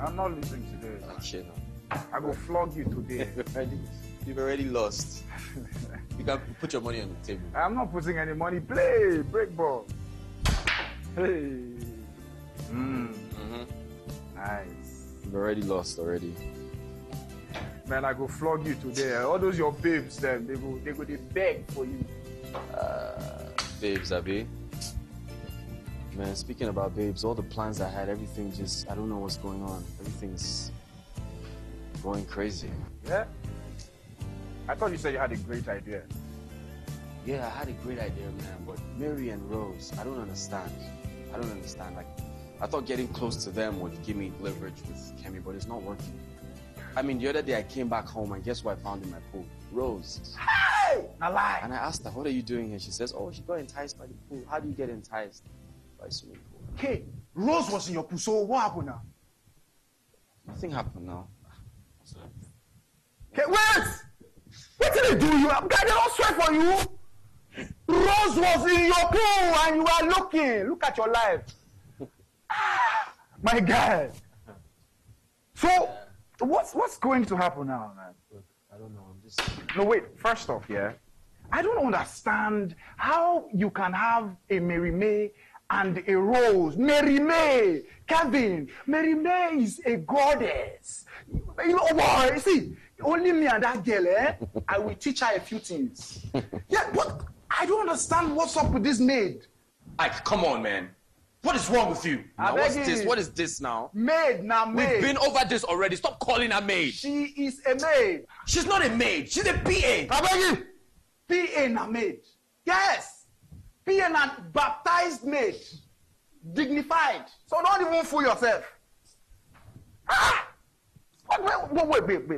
I'm not losing today. Okay, no. I go flog you today. You've already lost. You can put your money on the table. I'm not putting any money. Play, break ball. Hey. Nice. You've already lost already. Man, I go flog you today. All those your babes, them, they beg for you. Babes, Abi. Man, speaking about babes, all the plans I had, everything just, I don't know what's going on. Everything's going crazy. Yeah? I thought you said you had a great idea. Yeah, I had a great idea, man, but Mary and Rose, I don't understand. Like, I thought getting close to them would give me leverage with Kemi, but it's not working. I mean, the other day I came back home and guess what I found in my pool? Rose. Hey! Not lie. And I asked her, what are you doing here? She says, oh, she got enticed by the pool. How do you get enticed by a swimming pool? Okay, Rose was in your pool, so what happened now? Nothing happened now. Okay, wait! What did they do you? Guy, they don't swear for you. Rose was in your pool and you are looking. Look at your life. My guy. So, what's going to happen now, man? Look, I don't know. I'm just... No, wait. First off, yeah, I don't understand how you can have a Mary May and a Rose. Mary May, Kevin. Mary May is a goddess. You know what? See, only me and that girl, I will teach her a few things. Yeah, but I don't understand what's up with this maid. Ike, come on, man. What is wrong with you? Now, what's this? What is this now? Maid, now maid. We've been over this already. Stop calling her maid. She is a maid. She's not a maid. She's a PA. PA na maid. Yes. PA na baptized maid. Dignified. So don't even fool yourself. Ah! Wait.